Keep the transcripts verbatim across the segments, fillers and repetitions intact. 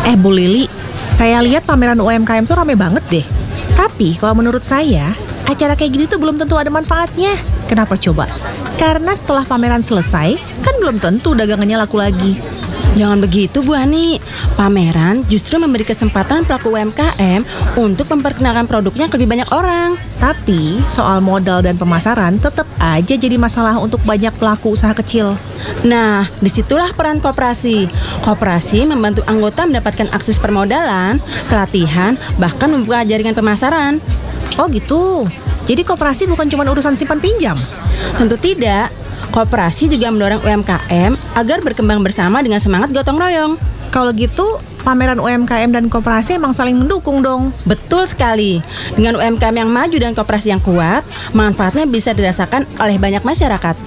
Eh Bu Lili, saya lihat pameran U M K M tuh rame banget deh. Tapi kalau menurut saya, acara kayak gini tuh belum tentu ada manfaatnya. Kenapa coba? Karena setelah pameran selesai, kan belum tentu dagangannya laku lagi. Jangan begitu Bu Hani. Pameran justru memberi kesempatan pelaku U M K M untuk memperkenalkan produknya ke lebih banyak orang. Tapi soal modal dan pemasaran tetap aja jadi masalah untuk banyak pelaku usaha kecil. Nah, disitulah peran koperasi. Koperasi membantu anggota mendapatkan akses permodalan, pelatihan, bahkan membuka jaringan pemasaran. Oh gitu. Jadi koperasi bukan cuma urusan simpan pinjam? Tentu tidak. Koperasi juga mendorong U M K M agar berkembang bersama dengan semangat gotong royong. Kalau gitu, pameran U M K M dan koperasi emang saling mendukung dong. Betul sekali. Dengan U M K M yang maju dan koperasi yang kuat, manfaatnya bisa dirasakan oleh banyak masyarakat.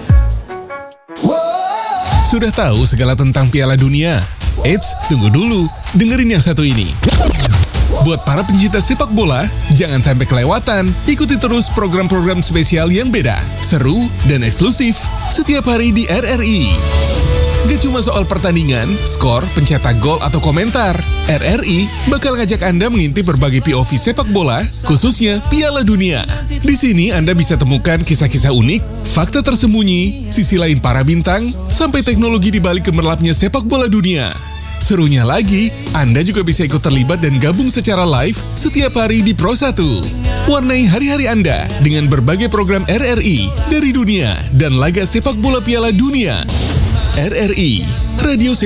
Sudah tahu segala tentang Piala Dunia? Eits, tunggu dulu. Dengerin yang satu ini. Buat para pencinta sepak bola, jangan sampai kelewatan. Ikuti terus program-program spesial yang beda, seru, dan eksklusif setiap hari di R R I. Gak cuma soal pertandingan, skor, pencetak gol, atau komentar. R R I bakal ngajak Anda mengintip berbagai P O V sepak bola, khususnya Piala Dunia. Di sini Anda bisa temukan kisah-kisah unik, fakta tersembunyi, sisi lain para bintang, sampai teknologi di balik gemerlapnya sepak bola dunia. Serunya lagi, Anda juga bisa ikut terlibat dan gabung secara live setiap hari di Pro satu. Warnai hari-hari Anda dengan berbagai program R R I dari dunia dan laga sepak bola Piala Dunia. R R I, Radio Sepak